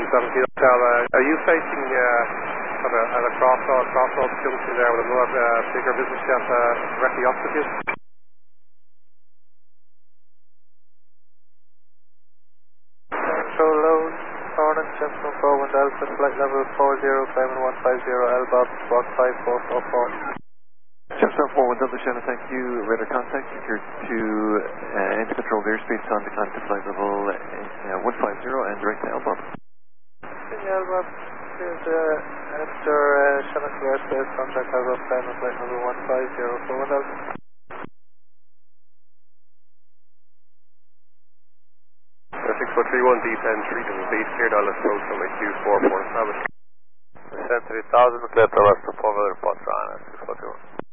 Are you facing at a crossroads junction there with another bigger business jet directly opposite you? Control low, Hornet, Gentleman 41 Delta, flight level 40, climbing 150, LBOB, squawk 5444. Jetstar 41 Delta Shannon, thank you. Radar contact, secure to enter controlled airspace on decline to flight level 150 and direct to LBOB. LBOB, here's enter Shannon to airspace, contact LBOB, climbing flight level 150, 41 Delta. 6431 D10 3 base cleared on approach on my Q44 established. 30,000, clear to West 4 weather report on 6431.